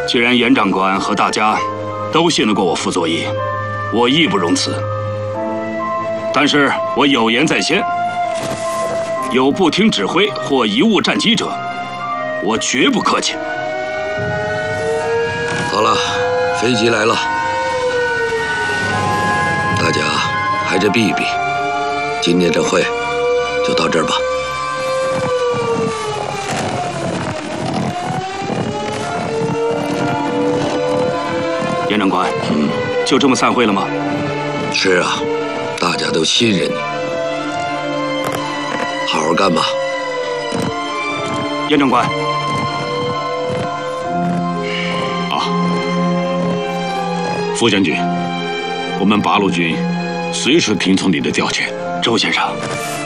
既然严长官和大家都信得过我傅作义，我义不容辞。但是我有言在先，有不听指挥或贻误战机者，我绝不客气。 好了，飞机来了，大家还是避一避。今天这会就到这儿吧。 严长官，就这么散会了吗？ 是啊，大家都信任你，好好干吧。 严长官。 副将军，我们八路军随时听从你的调遣。 周先生，